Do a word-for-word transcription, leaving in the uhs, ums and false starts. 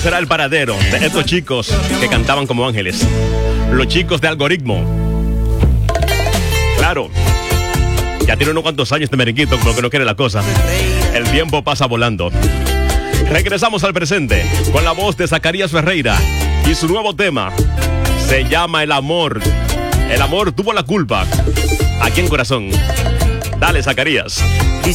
será el paradero de estos chicos que cantaban como ángeles? Los chicos de Algoritmo. Claro, ya tiene unos cuantos años este merenguito, como que no quiere la cosa. El tiempo pasa volando. Regresamos al presente con la voz de Zacarías Ferreira y su nuevo tema se llama El Amor. El amor tuvo la culpa. Aquí en Corazón. Dale, Zacarías.